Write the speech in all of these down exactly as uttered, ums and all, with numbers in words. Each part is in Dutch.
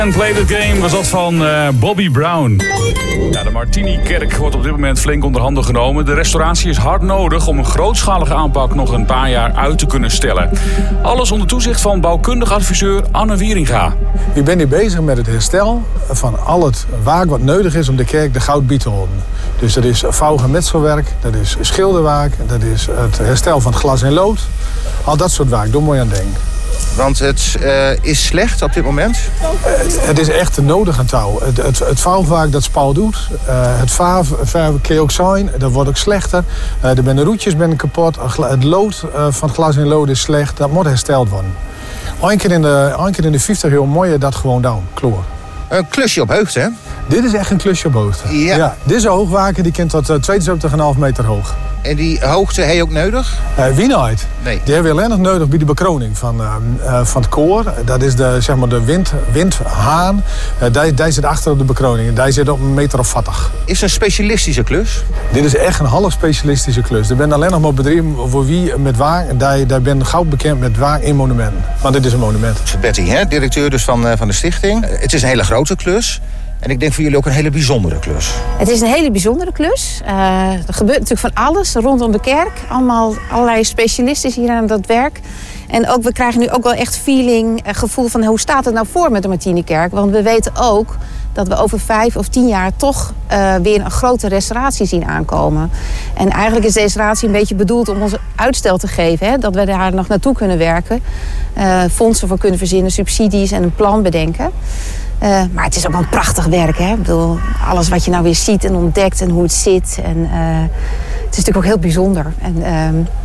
En Play the Game was dat van uh, Bobby Brown. Ja, de Martini-kerk wordt op dit moment flink onder handen genomen. De restauratie is hard nodig om een grootschalige aanpak nog een paar jaar uit te kunnen stellen. Alles onder toezicht van bouwkundig adviseur Anne Wieringa. Ik ben hier bezig met het herstel van al het werk wat nodig is om de kerk de goudbiet te houden. Dus dat is vouw- en metselwerk, dat is schilderwerk, dat is het herstel van het glas en lood. Al dat soort werk, daar moet je aan denken. Want het uh, is slecht op dit moment? Uh, het is echt nodig aan touw. Het, het, het vouwwerk dat Paul doet, uh, het verven kan je ook zijn, dat wordt ook slechter. Uh, er zijn de roetjes ben kapot, het lood uh, van het glas en lood is slecht, dat moet hersteld worden. Eén keer in de, één keer in de vijftig jaar moet je dat gewoon doen, kloor. Een klusje op hoogte, hè? Dit is echt een klusje op hoogte. Ja. ja dit is een hoogwaken, die kent tot uh, tweeënzeventig komma vijf meter hoog. En die hoogte heb je ook nodig? Uh, wie nooit? Nee. Die hebben we alleen nog nodig bij de bekroning van, uh, uh, van het koor. Dat is de, zeg maar de wind, windhaan. Uh, die, die zit achter op de bekroning. Die zit op een meter of veertig. Is het een specialistische klus? Dit is echt een half specialistische klus. Er zijn alleen nog maar bedrijven voor wie met waar. Die, die ben gauw bekend met waar in monumenten. Want dit is een monument. Betty, hè? Directeur dus van, uh, van de stichting. Uh, het is een hele grote klus. En ik denk voor jullie ook een hele bijzondere klus. Het is een hele bijzondere klus. Uh, er gebeurt natuurlijk van alles rondom de kerk. Allemaal allerlei specialisten hier aan dat werk. En ook, we krijgen nu ook wel echt feeling, uh, gevoel van hoe staat het nou voor met de Martini-kerk. Want we weten ook dat we over vijf of tien jaar toch uh, weer een grote restauratie zien aankomen. En eigenlijk is deze restauratie een beetje bedoeld om ons uitstel te geven. Hè? Dat we daar nog naartoe kunnen werken. Uh, fondsen voor kunnen verzinnen, subsidies en een plan bedenken. Uh, maar het is ook wel een prachtig werk. Hè? Ik bedoel, alles wat je nou weer ziet en ontdekt en hoe het zit. En, uh, het is natuurlijk ook heel bijzonder. En, uh,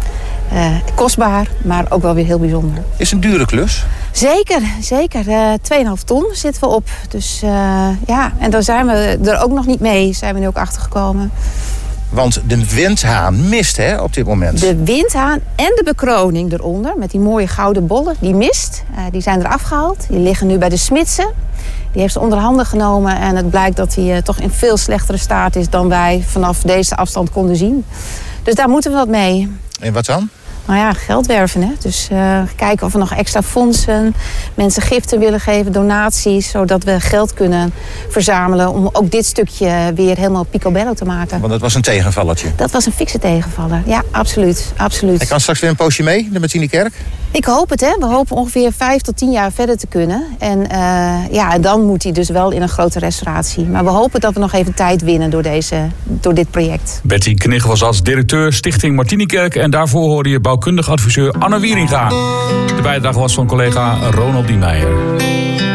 uh, kostbaar, maar ook wel weer heel bijzonder. Is een dure klus? Zeker, zeker. Uh, twee komma vijf ton zitten we op. Dus uh, ja, en daar zijn we er ook nog niet mee. Zijn we nu ook achtergekomen. Want de windhaan mist, hè, op dit moment. De windhaan en de bekroning eronder, met die mooie gouden bollen, die mist. Uh, die zijn er afgehaald. Die liggen nu bij de smidse. Die heeft ze onder handen genomen en het blijkt dat hij uh, toch in veel slechtere staat is dan wij vanaf deze afstand konden zien. Dus daar moeten we wat mee. En wat dan? Nou ja, geld werven. Hè? Dus uh, kijken of we nog extra fondsen, mensen giften willen geven, donaties, zodat we geld kunnen verzamelen om ook dit stukje weer helemaal picobello te maken. Want dat was een tegenvallertje. Dat was een fikse tegenvaller. Ja, absoluut. absoluut. Hij kan straks weer een poosje mee, de Martini-kerk? Ik hoop het, hè. We hopen ongeveer vijf tot tien jaar verder te kunnen. En uh, ja, en dan moet hij dus wel in een grote restauratie. Maar we hopen dat we nog even tijd winnen door, deze, door dit project. Betty Knigg was als directeur Stichting Martini-kerk. En daarvoor hoorde je bouwkundig adviseur Anne Wieringa. De bijdrage was van collega Ronald Diemeijer.